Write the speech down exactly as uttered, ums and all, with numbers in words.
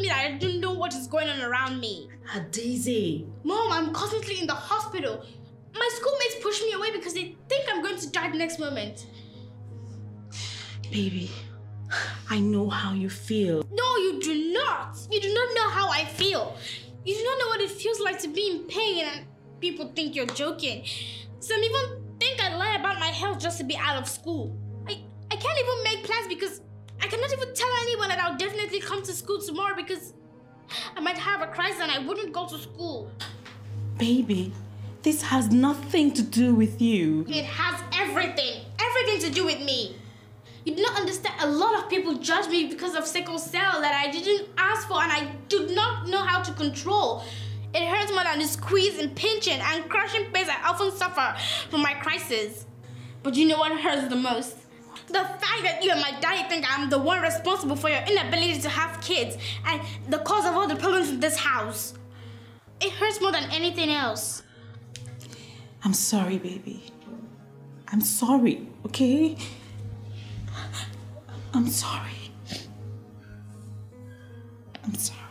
me that I don't know what is going on around me. Ah, Daisy. Mom, I'm constantly in the hospital. My schoolmates push me away because they think I'm going to die the next moment. Baby, I know how you feel. No, you do not. You do not know how I feel. You do not know what it feels like to be in pain and people think you're joking. Some even think I lie about my health just to be out of school. I, I can't even make plans because I cannot even tell anyone that I'll definitely come to school tomorrow because I might have a crisis and I wouldn't go to school. Baby, this has nothing to do with you. It has everything. Everything to do with me. You do not understand. A lot of people judge me because of sickle cell that I didn't ask for and I do not know how to control. It hurts more than the squeeze and pinching and crushing pains I often suffer from my crisis. But you know what hurts the most? The fact that you and my daddy think I'm the one responsible for your inability to have kids and the cause of all the problems in this house. It hurts more than anything else. I'm sorry, baby. I'm sorry, okay? I'm sorry. I'm sorry.